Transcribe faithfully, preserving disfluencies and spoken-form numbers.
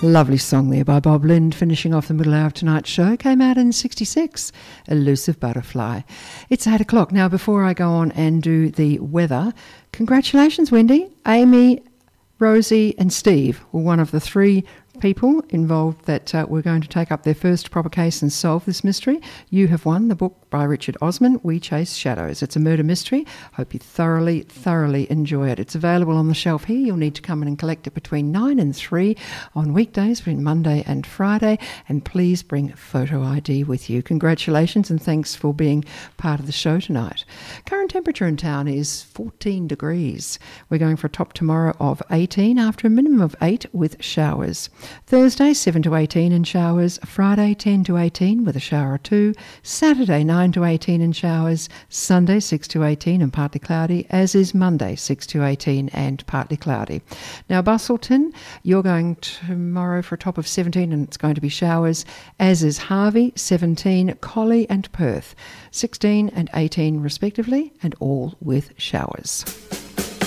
Lovely song there by Bob Lind, finishing off the middle hour of tonight's show. Came out in sixty-six, Elusive Butterfly. It's eight o'clock. Now, before I go on and do the weather, congratulations, Wendy. Amy, Rosie and Steve were one of the three people involved that uh, were going to take up their first proper case and solve this mystery. You have won the book by Richard Osman, We Chase Shadows. It's a murder mystery. Hope you thoroughly, thoroughly enjoy it. It's available on the shelf here. You'll need to come in and collect it between nine and three on weekdays, between Monday and Friday. And please bring photo I D with you. Congratulations and thanks for being part of the show tonight. Current temperature in town is fourteen degrees. We're going for a top tomorrow of eighteen after a minimum of eight with showers. Thursday, seven to eighteen in showers. Friday, ten to eighteen with a shower or two. Saturday, nine to eighteen in showers. Sunday, six to eighteen and partly cloudy, as is Monday, six to eighteen and partly cloudy. Now, Bustleton, you're going tomorrow for a top of seventeen and it's going to be showers, as is Harvey, seventeen, Collie and Perth, sixteen and eighteen respectively, and all with showers.